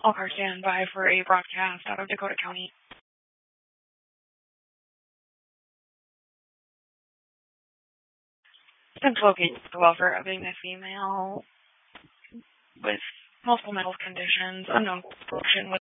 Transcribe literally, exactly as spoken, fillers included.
All cars stand by for a broadcast out of Dakota County. Since Logan, the welfare of a female with multiple mental conditions, unknown corruption with